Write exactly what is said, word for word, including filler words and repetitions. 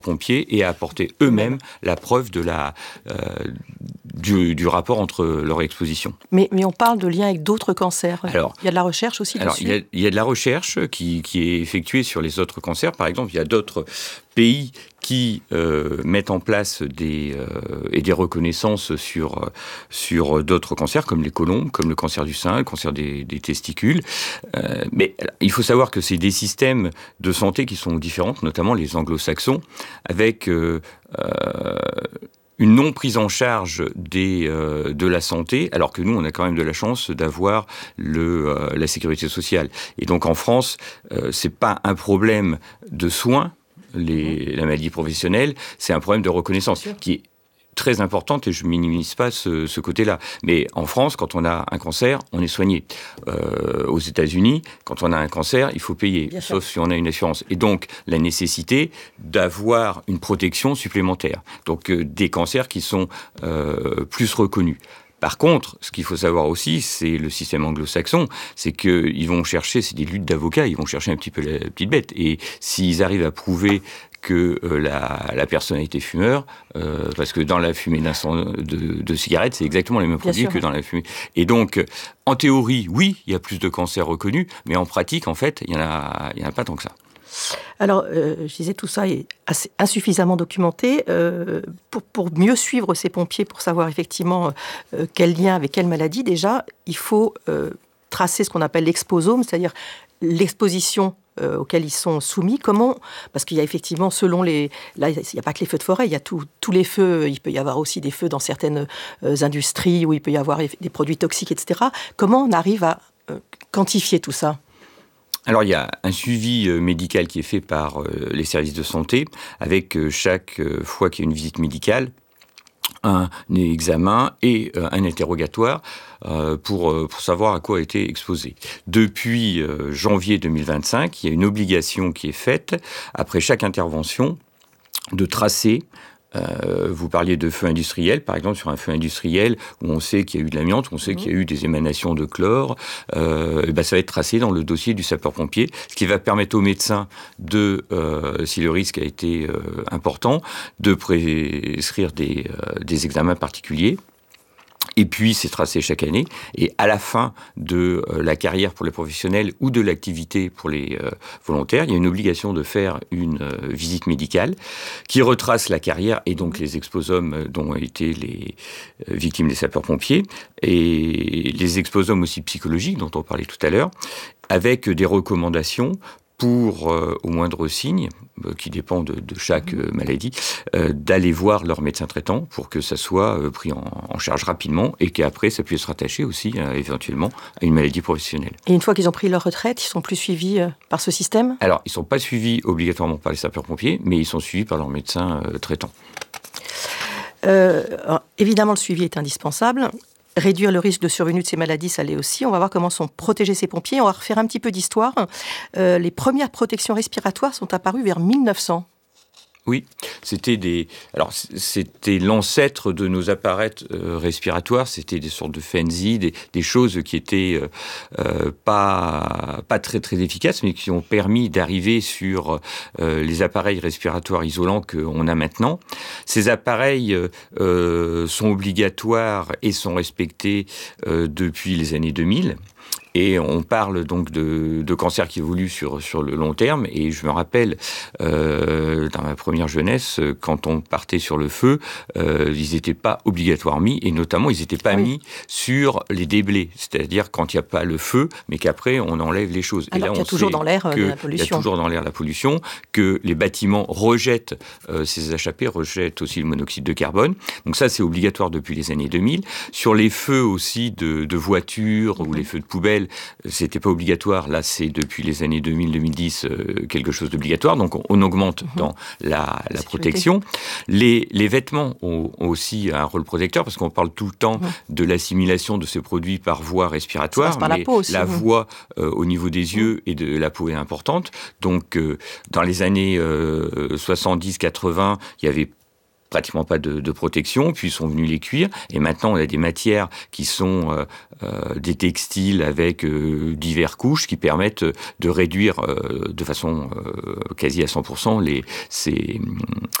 pompiers et à apporter eux-mêmes la preuve de la, euh, du, du rapport entre leur exposition. Mais, mais on parle de lien avec d'autres cancers. Alors, il y a de la recherche aussi alors, dessus. il y a, il y a de la recherche qui, qui est effectuée sur les autres cancers. Par exemple, il y a d'autres pays qui euh, mettent en place des, euh, et des reconnaissances sur, sur d'autres cancers, comme les colombes, comme le cancer du sein, le cancer des, des testicules. Euh, mais il faut savoir que c'est des systèmes de santé qui sont différents, notamment les anglo-saxons, avec euh, euh, une non prise en charge des, euh, de la santé, alors que nous, on a quand même de la chance d'avoir le, euh, la sécurité sociale. Et donc en France, euh, c'est pas un problème de soins, les, la maladie professionnelle, c'est un problème de reconnaissance qui est très importante et je minimise pas ce, ce côté-là. Mais en France, quand on a un cancer, on est soigné. Euh, aux États-Unis, quand on a un cancer, il faut payer, Bien sauf sûr. si on a une assurance. Et donc, la nécessité d'avoir une protection supplémentaire. Donc, euh, des cancers qui sont euh, plus reconnus. Par contre, ce qu'il faut savoir aussi, c'est le système anglo-saxon, c'est qu'ils vont chercher, c'est des luttes d'avocats, ils vont chercher un petit peu la petite bête. Et s'ils arrivent à prouver que euh, la, la personne a été fumeur, euh, parce que dans la fumée de, de cigarette, c'est exactement les mêmes Bien produits sûr. que dans la fumée. Et donc, en théorie, oui, il y a plus de cancers reconnus, mais en pratique, en fait, il n'y en a, il y en a pas tant que ça. Alors, euh, je disais, tout ça est assez insuffisamment documenté. Euh, pour, pour mieux suivre ces pompiers, pour savoir effectivement euh, quel lien avec quelle maladie, déjà, il faut euh, tracer ce qu'on appelle l'exposome, c'est-à-dire l'exposition euh, auquel ils sont soumis. Comment ? Parce qu'il y a effectivement, selon les... Là, il n'y a pas que les feux de forêt, il y a tout, tous les feux. Il peut y avoir aussi des feux dans certaines euh, industries où il peut y avoir des produits toxiques, et cetera. Comment on arrive à euh, quantifier tout ça ? Alors, il y a un suivi médical qui est fait par les services de santé, avec chaque fois qu'il y a une visite médicale, un examen et un interrogatoire pour, pour savoir à quoi a été exposé. Depuis janvier deux mille vingt-cinq, il y a une obligation qui est faite, après chaque intervention, de tracer. Euh, vous parliez de feu industriel, par exemple, sur un feu industriel où on sait qu'il y a eu de l'amiante, où on sait mmh. qu'il y a eu des émanations de chlore, euh, et ben ça va être tracé dans le dossier du sapeur-pompier, ce qui va permettre aux médecins de, euh, si le risque a été euh, important, de prescrire des, euh, des examens particuliers. Et puis, c'est tracé chaque année. Et à la fin de euh, la carrière pour les professionnels ou de l'activité pour les euh, volontaires, il y a une obligation de faire une euh, visite médicale qui retrace la carrière et donc les exposomes dont ont été les euh, victimes des sapeurs-pompiers et les exposomes aussi psychologiques dont on parlait tout à l'heure, avec des recommandations pour, euh, au moindre signe, euh, qui dépend de, de chaque euh, maladie, euh, d'aller voir leur médecin traitant pour que ça soit euh, pris en, en charge rapidement et qu'après, ça puisse se rattacher aussi, euh, éventuellement, à une maladie professionnelle. Et une fois qu'ils ont pris leur retraite, ils sont plus suivis euh, par ce système ? Alors, ils ne sont pas suivis obligatoirement par les sapeurs-pompiers, mais ils sont suivis par leur médecin euh, traitant. Euh, alors, évidemment, le suivi est indispensable. Réduire le risque de survenue de ces maladies, ça l'est aussi. On va voir comment sont protégés ces pompiers. On va refaire un petit peu d'histoire. Euh, les premières protections respiratoires sont apparues vers mille neuf cents. Oui, c'était des. Alors, c'était l'ancêtre de nos appareils euh, respiratoires. C'était des sortes de Fenzi, des, des choses qui étaient euh, euh, pas pas très très efficaces, mais qui ont permis d'arriver sur euh, les appareils respiratoires isolants qu'on a maintenant. Ces appareils euh, sont obligatoires et sont respectés euh, depuis les années deux mille. Et on parle donc de, de cancers qui évoluent sur, sur le long terme. Et je me rappelle, euh, dans ma première jeunesse, quand on partait sur le feu, euh, ils n'étaient pas obligatoirement mis, et notamment, ils n'étaient pas oui. mis sur les déblais. C'est-à-dire quand il n'y a pas le feu, mais qu'après, on enlève les choses. Alors et là, qu'il y a on toujours sait dans l'air que la pollution. Il y a toujours dans l'air la pollution, que les bâtiments rejettent euh, ces échappées, rejettent aussi le monoxyde de carbone. Donc ça, c'est obligatoire depuis les années deux mille. Sur les feux aussi de, de voitures mmh. ou les feux de poubelle, c'était pas obligatoire. Là, c'est depuis les années deux mille deux mille dix euh, quelque chose d'obligatoire. Donc, on, on augmente mmh. dans la, la protection. Les, les vêtements ont, ont aussi un rôle protecteur parce qu'on parle tout le temps mmh. de l'assimilation de ces produits par voie respiratoire. Par mais la peau aussi, la mmh. voie euh, au niveau des yeux mmh. et de la peau est importante. Donc, euh, dans les années euh, soixante-dix quatre-vingts, il y avait pratiquement pas de, de protection, puis sont venus les cuirs, et maintenant on a des matières qui sont euh, euh, des textiles avec euh, diverses couches qui permettent de réduire euh, de façon euh, quasi à cent pour cent les, ces,